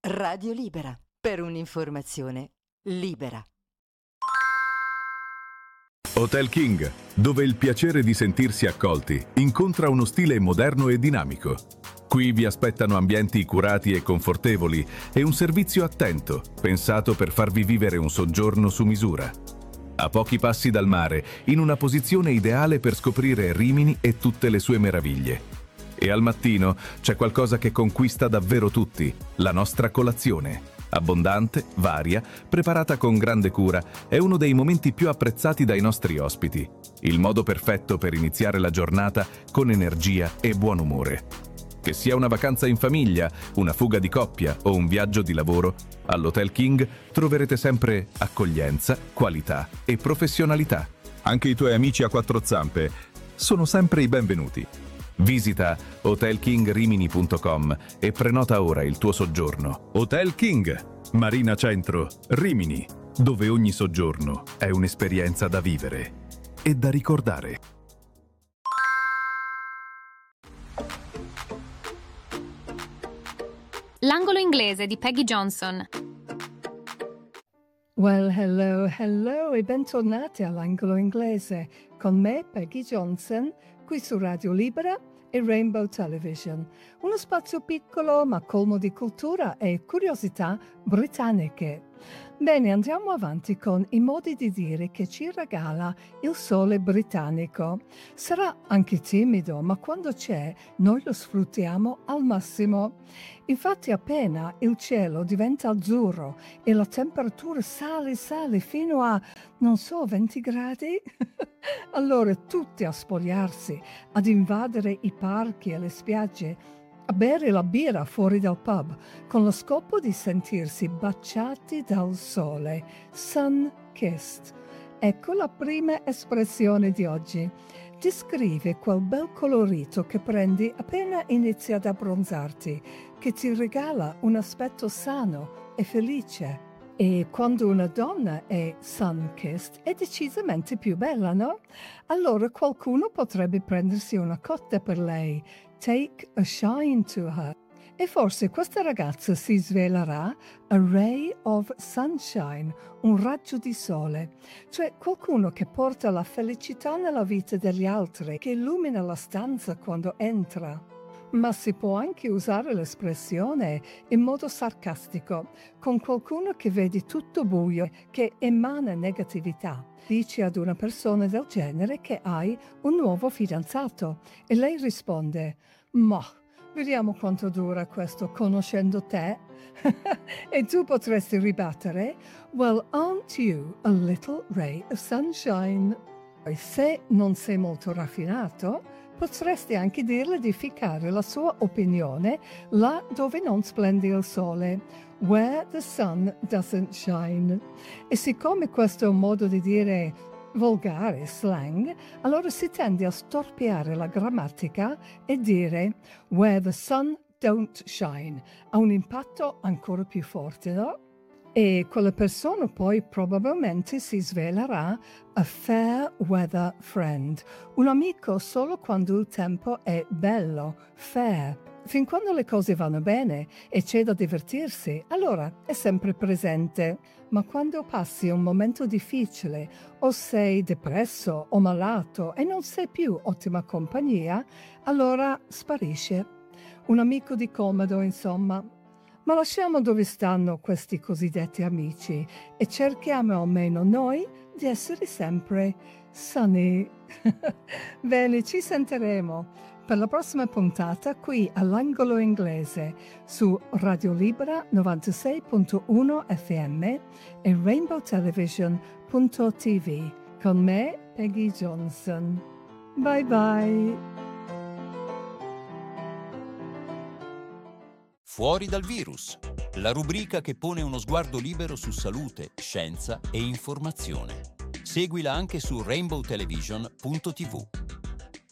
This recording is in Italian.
Radio Libera, per un'informazione libera. Hotel King, dove il piacere di sentirsi accolti incontra uno stile moderno e dinamico. Qui vi aspettano ambienti curati e confortevoli e un servizio attento, pensato per farvi vivere un soggiorno su misura. A pochi passi dal mare, in una posizione ideale per scoprire Rimini e tutte le sue meraviglie. E al mattino c'è qualcosa che conquista davvero tutti, la nostra colazione. Abbondante, varia, preparata con grande cura, è uno dei momenti più apprezzati dai nostri ospiti. Il modo perfetto per iniziare la giornata con energia e buon umore. Che sia una vacanza in famiglia, una fuga di coppia o un viaggio di lavoro, all'Hotel King troverete sempre accoglienza, qualità e professionalità. Anche i tuoi amici a quattro zampe sono sempre i benvenuti. Visita hotelkingrimini.com e prenota ora il tuo soggiorno. Hotel King, Marina Centro, Rimini, dove ogni soggiorno è un'esperienza da vivere e da ricordare. L'angolo inglese di Peggy Johnson. Well, hello e bentornati all'angolo inglese con me, Peggy Johnson, qui su Radio Libera e Rainbow Television. Uno spazio piccolo ma colmo di cultura e curiosità britanniche. Bene, andiamo avanti con i modi di dire che ci regala il sole britannico. Sarà anche timido, ma quando c'è noi lo sfruttiamo al massimo. Infatti appena il cielo diventa azzurro e la temperatura sale fino a, 20 gradi, allora tutti a spogliarsi, ad invadere i parchi e le spiagge, a bere la birra fuori dal pub, con lo scopo di sentirsi baciati dal sole, sun-kissed. Ecco la prima espressione di oggi. Descrive quel bel colorito che prendi appena inizi ad abbronzarti, che ti regala un aspetto sano e felice. E quando una donna è sun-kissed è decisamente più bella, no? Allora qualcuno potrebbe prendersi una cotta per lei. Take a shine to her. E forse questa ragazza si svelerà a ray of sunshine, un raggio di sole, cioè qualcuno che porta la felicità nella vita degli altri, che illumina la stanza quando entra. Ma si può anche usare l'espressione in modo sarcastico, con qualcuno che vedi tutto buio, che emana negatività. Dici ad una persona del genere che hai un nuovo fidanzato e lei risponde: ma vediamo quanto dura questo conoscendo te. E tu potresti ribattere: well, aren't you a little ray of sunshine? E se non sei molto raffinato, potresti anche dirle di ficcare la sua opinione là dove non splende il sole, where the sun doesn't shine. E siccome questo è un modo di dire volgare, slang, allora si tende a storpiare la grammatica e dire where the sun don't shine. Ha un impatto ancora più forte, no? E quella persona poi probabilmente si svelerà a fair weather friend, un amico solo quando il tempo è bello, fair. Fin quando le cose vanno bene e c'è da divertirsi, allora è sempre presente. Ma quando passi un momento difficile o sei depresso o malato e non sei più ottima compagnia, allora sparisce. Un amico di comodo, insomma. Ma lasciamo dove stanno questi cosiddetti amici e cerchiamo almeno noi di essere sempre sunny. Bene, ci sentiremo per la prossima puntata qui all'angolo inglese su Radio Libera 96.1 FM e rainbowtelevision.tv con me, Peggy Johnson. Bye bye. Fuori dal virus, la rubrica che pone uno sguardo libero su salute, scienza e informazione. Seguila anche su rainbowtelevision.tv.